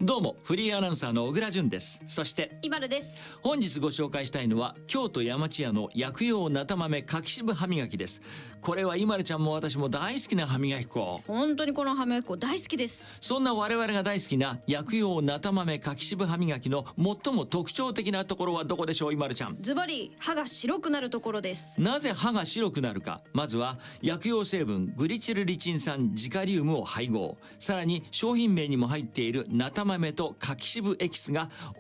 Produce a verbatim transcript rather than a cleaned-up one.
どうもフリーアナウンサーの小倉淳です。そしてイバルです。 本日ご紹介したいのは京都山千屋の薬用なた豆柿渋歯磨きです。これはイマルちゃんも私も大好きな歯磨き粉。 本当にこの歯磨き粉大好きです。 そんな我々が大好きな薬用なた豆柿渋歯磨きの最も特徴的なところはどこでしょう、イマルちゃん。 ズバリ歯が白くなるところです。 なぜ歯が白くなるか。まずは薬用成分グリチルリチン酸ジカリウムを配合、さらに商品名にも入っているなた豆と柿渋エキスが